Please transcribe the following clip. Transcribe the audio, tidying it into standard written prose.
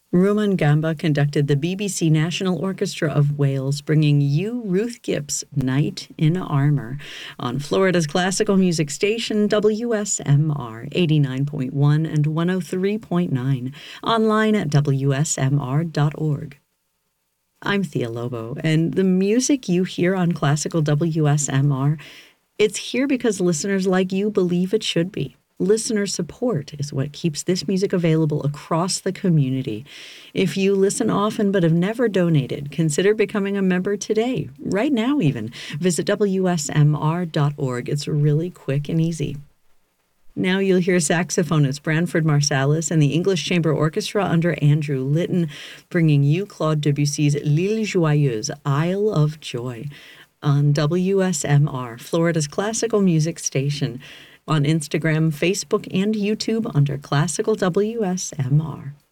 Ruman Gamba conducted the BBC National Orchestra of Wales, bringing you Ruth Gipp's Knight in Armor on Florida's classical music station, WSMR 89.1 and 103.9, online at WSMR.org. I'm Thea Lobo, and the music you hear on Classical WSMR, it's here because listeners like you believe it should be. Listener support is what keeps this music available across the community. If you listen often but have never donated, consider becoming a member today, right now even. Visit WSMR.org. It's really quick and easy. Now you'll hear saxophonist Branford Marsalis and the English Chamber Orchestra under Andrew Litton, bringing you Claude Debussy's L'Île Joyeuse, Isle of Joy, on WSMR, Florida's classical music station, on Instagram, Facebook, and YouTube under Classical WSMR.